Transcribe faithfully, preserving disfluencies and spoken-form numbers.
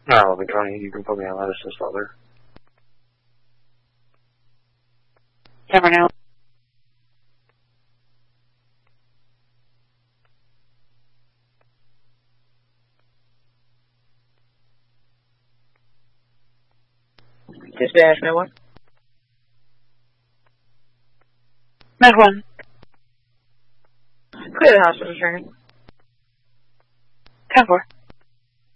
No, Logan County, you can put me on that assist other. Cameron out. Dispatch, Med one. Med one. Clear the hospital, Sherman. ten four.